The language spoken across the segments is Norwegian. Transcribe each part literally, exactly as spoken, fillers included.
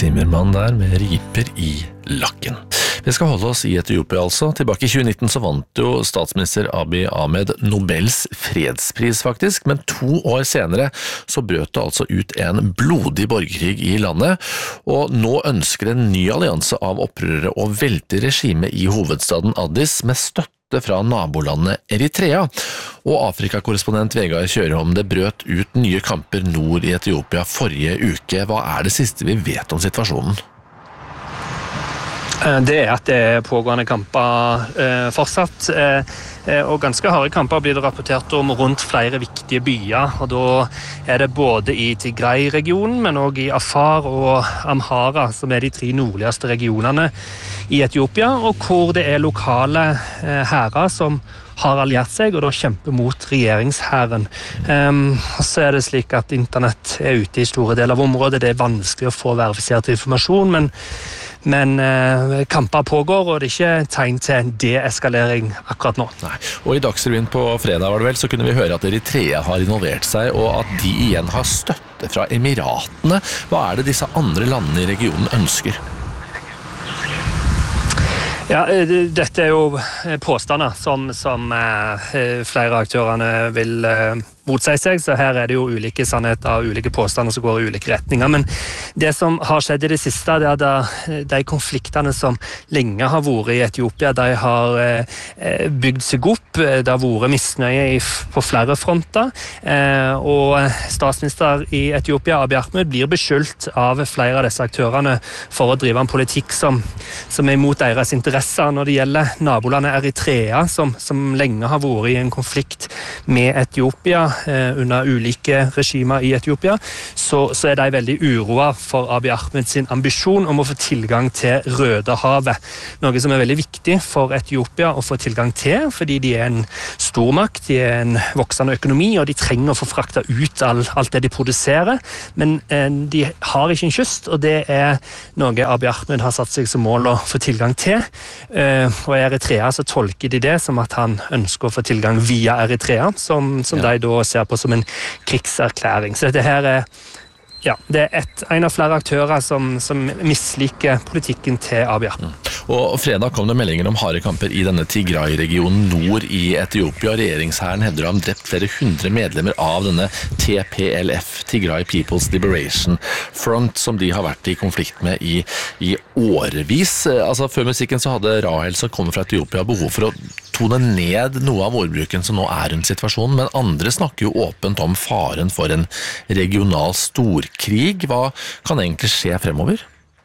Zimmermann der med riper i lakken. Vi skal holde oss i Etiopia altså. Tilbake i tjue nitten så vant jo statsminister Abiy Ahmed Nobels fredspris faktisk, men to år senere så brøt det altså ut en blodig borgerkrig i landet, og nå ønsker en ny allianse av opprørere å velte regimet i hovedstaden Addis med støtte fra nabolandet Eritrea. Og Afrika-korrespondent Vegard Kjørholm, det brøt ut nye kamper nord i Etiopia forrige uke. Hva er det siste vi vet om situasjonen? Det er at det er pågående kamper eh, fortsatt, eh, og ganske harde kamper blir det rapportert om rundt flere viktige byer, og da er det både i Tigray-regionen, men også i Afar og Amhara, som er de tre nordligste regionene i Etiopia, og hvor det er lokale eh, hærer som har alliert seg, og da kjemper mot regjeringshæren. Um, og så er det slik at internett er ute i store deler av området, det er vanskelig å få verifisert informasjon, men Men eh, kamper pågår, og det er ikke tegn til en deeskalering akkurat nå. Nei. Og i Dagsrevyen på fredag var det vel, så kunne vi høre at Eritrea har involvert seg, og at de igjen har støtte fra Emiratene. Hva er det disse andre landene i regionen ønsker? Ja, dette er jo påstander som, som eh, flere aktørene vil eh, motsi seg, så her er det jo ulike sannheter og ulike påstander som går i ulike retninger. Men det som har skjedd i det siste, det er at de konfliktene som lenge har vært i Etiopia, de har eh, bygd seg opp, det har vært misnøye i, på flere fronter, eh, og statsminister i Etiopia, Abiy Ahmed, blir beskyldt av flere av disse aktørene for å drive en politikk som, som er imot deres interesser når det gjelder nabolandet Eritrea, som, som lenge har vært i en konflikt med Etiopia, under ulike regimer i Etiopia, så, så er de veldig uroet for Abiy Ahmed sin ambisjon om å få tilgang til Rødehavet. Noe som er veldig viktig for Etiopia å få tilgang til, fordi de er en stormakt, de er en voksende økonomi, og de trenger å få frakta ut all, alt det de produserer, men eh, de har ikke en kyst, og det er noe Abiy Ahmed har satt seg som mål å få tilgang til. Eh, og i Eritrea så tolker de det som at han ønsker å få tilgang via Eritrea, som, som ja. de da ser på som en krigserklæring. Så dette her er, ja, det er et, en av flere aktører som, som misliker politikken til Abiy Ahmed. Mm. Og fredag kom det meldinger om harde kamper i denne Tigray-regionen nord i Etiopia. Regjeringshæren hevder å ha drept flere hundre medlemmer av denne T P L F, Tigray People's Liberation Front, som de har vært i konflikt med i, i årevis. Altså, før musikken så hadde Rahel, som kommer fra Etiopia, behov for å tone ned noe av ordbruken som nå er rundt situasjonen, men andre snakker jo åpent om faren for en regional storkrig. Hva kan egentlig skje fremover?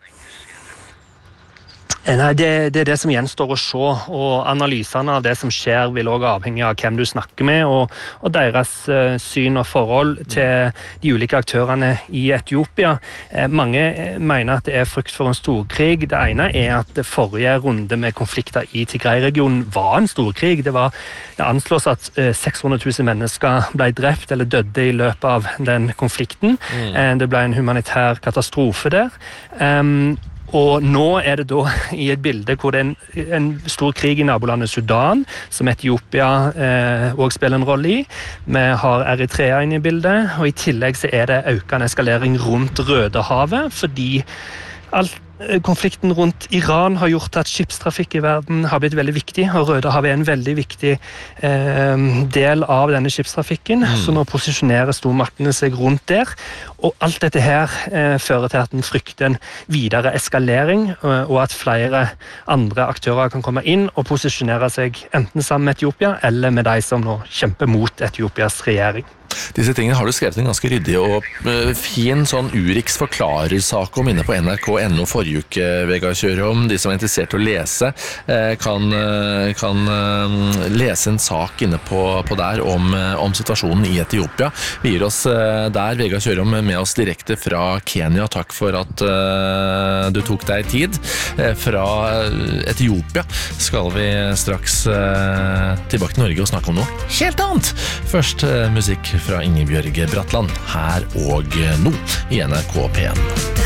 Nei, det, det er det som gjenstår å se, og analysene av det som skjer vil også avhenge av hvem du snakker med, og, og deres uh, syn og forhold til de ulike aktørene i Etiopia. Eh, mange mener at det er frykt for en storkrig. Det ene er at det forrige runde med konflikter i Tigray-regionen var en storkrig. Det, var, det anslås at uh, seks hundre tusen mennesker ble drept eller døde i løpet av den konflikten. Mm. Eh, det ble en humanitær katastrofe der. Um, Og nå er det da i et bilde hvor det er en, en stor krig i nabolandet Sudan, som Etiopia eh, også spiller en rolle i. Vi har Eritrea inne i bildet, og i tillegg så er det økende eskalering rundt Rødehavet, fordi alt konflikten rundt Iran har gjort at skipstrafikk i verden har blitt veldig viktig, og Rødehavet er en veldig viktig eh, del av denne skipstrafikken, mm. så nå posisjonerer stormaktene seg rundt der, og alt dette her eh, fører til at den frykter en videre eskalering, og, og at flere andre aktører kan komme inn og posisjonere seg enten sammen med Etiopia, eller med de som nå kjemper mot Etiopias regjering. Disse tingene har du skrevet en ganske ryddig og uh, fin sånn Urix forklarersak om inne på N R K punktum N O forrige uke, Vegard Kjørholm. De som er interessert i å lese, uh, kan, uh, kan uh, lese en sak inne på, på der om, uh, om situasjonen i Etiopia. Vi gir oss uh, der, Vegard Kjørholm, med oss direkte fra Kenya. Takk for at uh, du tok deg tid. Uh, fra Etiopia skal vi straks uh, tilbake til Norge og snakke om noe helt annet. Først uh, musikk fra Ingebjørg Bratland, her og nå i N R K P en.